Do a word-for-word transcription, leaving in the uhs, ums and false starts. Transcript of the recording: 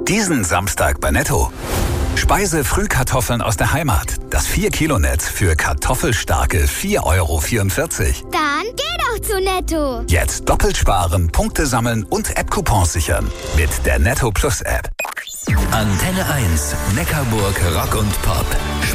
Diesen Samstag bei Netto. Speise-Frühkartoffeln aus der Heimat. Das vier Kilo Netz für kartoffelstarke vier Euro vierundvierzig. Dann geh doch zu Netto. Jetzt doppelt sparen, Punkte sammeln und App-Coupons sichern. Mit der Netto Plus App. Antenne eins, Neckarburg Rock und Pop.